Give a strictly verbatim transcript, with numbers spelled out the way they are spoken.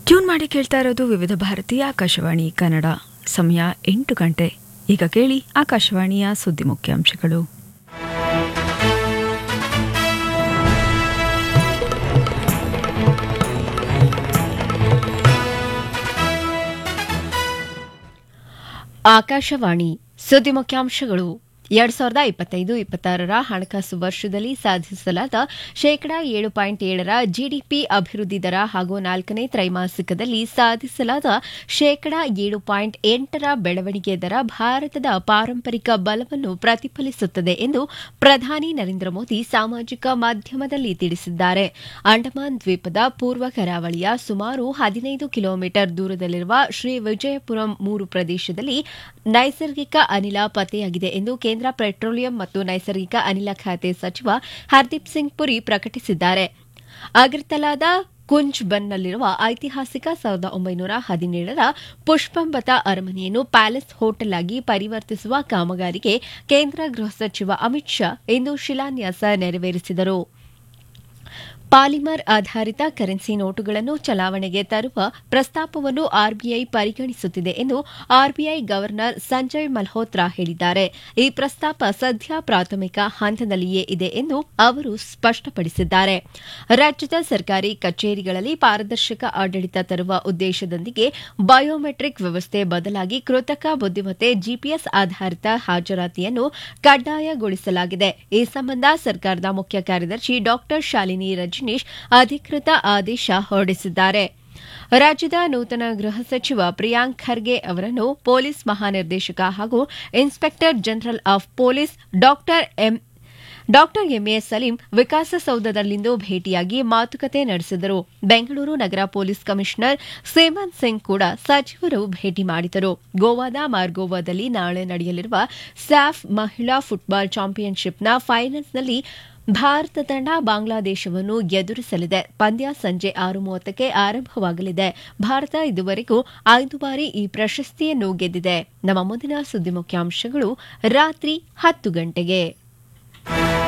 Tune ಮಾಡಿ ಕೇಳ್ತಾ ಇರೋದು ವಿವಿಧ ಭಾರತೀಯ ಆಕಾಶವಾಣಿ ಕನ್ನಡ. ಸಮಯ ಎಂಟು ಗಂಟೆ. ಈಗ ಕೇಳಿ ಆಕಾಶವಾಣಿಯ ಸುದ್ದಿ ಮುಖ್ಯಾಂಶಗಳು. ಆಕಾಶವಾಣಿ ಸುದ್ದಿ ಮುಖ್ಯಾಂಶಗಳು. ಎರಡ್ ಸಾವಿರದ ಇಪ್ಪತ್ತೈದು ಇಪ್ಪತ್ತಾರರ ಹಣಕಾಸು ವರ್ಷದಲ್ಲಿ ಸಾಧಿಸಲಾದ ಶೇಕಡಾ ಏಳು ಪಾಯಿಂಟ್ ಏಳರ ಜಿಡಿಪಿ ಅಭಿವೃದ್ಧಿ ದರ ಹಾಗೂ ನಾಲ್ಕನೇ ತ್ರೈಮಾಸಿಕದಲ್ಲಿ ಸಾಧಿಸಲಾದ ಶೇಕಡಾ ಏಳು ಪಾಯಿಂಟ್ ಎಂಟರ ಬೆಳವಣಿಗೆ ದರ ಭಾರತದ ಪಾರಂಪರಿಕ ಬಲವನ್ನು ಪ್ರತಿಫಲಿಸುತ್ತದೆ ಎಂದು ಪ್ರಧಾನಿ ನರೇಂದ್ರ ಮೋದಿ ಸಾಮಾಜಿಕ ಮಾಧ್ಯಮದಲ್ಲಿ ತಿಳಿಸಿದ್ದಾರೆ. ಅಂಡಮಾನ್ ದ್ವೀಪದ ಪೂರ್ವ ಕರಾವಳಿಯ ಸುಮಾರು ಹದಿನೈದು ಕಿಲೋಮೀಟರ್ ದೂರದಲ್ಲಿರುವ ಶ್ರೀ ವಿಜಯಪುರಂ ಮೂರು ಪ್ರದೇಶದಲ್ಲಿ ನೈಸರ್ಗಿಕ ಅನಿಲ ಪತ್ತೆಯಾಗಿದೆ ಎಂದು ಕೇಂದ್ರ ಪೆಟ್ರೋಲಿಯಂ ಮತ್ತು ನೈಸರ್ಗಿಕ ಅನಿಲ ಖಾತೆ ಸಚಿವ ಹರ್ದೀಪ್ ಸಿಂಗ್ ಪುರಿ ಪ್ರಕಟಿಸಿದ್ದಾರೆ. ಅಗರ್ತಲಾದ ಕುಂಜ್ ಬನ್ನಲ್ಲಿರುವ ಐತಿಹಾಸಿಕ ಸಾವಿರದ ಒಂಬೈನೂರ ಹದಿನೇಳರ ಪುಷ್ಪಂಬತ ಅರಮನೆಯನ್ನು ಪ್ಯಾಲೇಸ್ ಹೋಟೆಲ್ ಆಗಿ ಪರಿವರ್ತಿಸುವ ಕಾಮಗಾರಿಗೆ ಕೇಂದ್ರ ಗೃಹ ಸಚಿವ ಅಮಿತ್ ಶಾ ಇಂದು ಶಿಲಾನ್ಯಾಸ ನೆರವೇರಿಸಿದರು. ಪಾಲಿಮರ್ ಆಧಾರಿತ ಕರೆನ್ಸಿ ನೋಟುಗಳನ್ನು ಚಲಾವಣೆಗೆ ತರುವ ಪ್ರಸ್ತಾಪವನ್ನು ಆರ್ಬಿಐ ಪರಿಗಣಿಸುತ್ತಿದೆ ಎಂದು ಆರ್ಬಿಐ ಗವರ್ನರ್ ಸಂಜಯ್ ಮಲ್ಹೋತ್ರಾ ಹೇಳಿದ್ದಾರೆ. ಈ ಪ್ರಸ್ತಾಪ ಸದ್ಯ ಪ್ರಾಥಮಿಕ ಹಂತದಲ್ಲಿಯೇ ಇದೆ ಎಂದು ಅವರು ಸ್ಪಷ್ಟಪಡಿಸಿದ್ದಾರೆ. ರಾಜ್ಯದ ಸರ್ಕಾರಿ ಕಚೇರಿಗಳಲ್ಲಿ ಪಾರದರ್ಶಕ ಆಡಳಿತ ತರುವ ಉದ್ದೇಶದೊಂದಿಗೆ ಬಯೋಮೆಟ್ರಿಕ್ ವ್ಯವಸ್ಥೆ ಬದಲಾಗಿ ಕೃತಕ ಬುದ್ದಿಮತ್ತೆ ಜಿಪಿಎಸ್ ಆಧಾರಿತ ಹಾಜರಾತಿಯನ್ನು ಕಡ್ಡಾಯಗೊಳಿಸಲಾಗಿದೆ. ಈ ಸಂಬಂಧ ಸರ್ಕಾರದ ಮುಖ್ಯ ಕಾರ್ಯದರ್ಶಿ ಡಾ ಶಾಲಿನಿ ರಜನೀಶ್ ಅಧಿಕೃತ ಆದೇಶ ಹೊರಡಿಸಿದ್ದಾರೆ. ರಾಜ್ಯದ ನೂತನ ಗೃಹ ಸಚಿವ ಪ್ರಿಯಾಂಕ್ ಖರ್ಗೆ ಅವರನ್ನು ಪೊಲೀಸ್ ಮಹಾನಿರ್ದೇಶಕ ಹಾಗೂ ಇನ್ಸ್ಪೆಕ್ಟರ್ ಜನರಲ್ ಆಫ್ ಪೊಲೀಸ್ ಡಾ ಎಂಎ ಸಲೀಂ ವಿಕಾಸಸೌಧದಲ್ಲಿಂದು ಭೇಟಿಯಾಗಿ ಮಾತುಕತೆ ನಡೆಸಿದರು. ಬೆಂಗಳೂರು ನಗರ ಪೊಲೀಸ್ ಕಮಿಷನರ್ ಸೇಮನ್ ಸಿಂಗ್ ಕೂಡ ಸಚಿವರು ಭೇಟಿ ಮಾಡಿದರು. ಗೋವಾದ ಮಾರ್ಗೋವಾದಲ್ಲಿ ನಾಳೆ ನಡೆಯಲಿರುವ ಸ್ಯಾಫ್ ಮಹಿಳಾ ಫುಟ್ಬಾಲ್ ಚಾಂಪಿಯನ್ಶಿಪ್ನ ಫೈನಲ್ಸ್ನಲ್ಲಿ ಭಾರತ ತಂಡ ಬಾಂಗ್ಲಾದೇಶವನ್ನು ಎದುರಿಸಲಿದೆ. ಪಂದ್ಯ ಸಂಜೆ ಆರು ಮೂವತ್ತಕ್ಕೆ ಆರಂಭವಾಗಲಿದೆ. ಭಾರತ ಇದುವರೆಗೂ ಐದು ಬಾರಿ ಈ ಪ್ರಶಸ್ತಿಯನ್ನು ಗೆದ್ದಿದೆ. ನಮ್ಮ ಮುಂದಿನ ಸುದ್ದಿ ಮುಖ್ಯಾಂಶಗಳು ರಾತ್ರಿ ಹತ್ತು ಗಂಟೆಗೆ.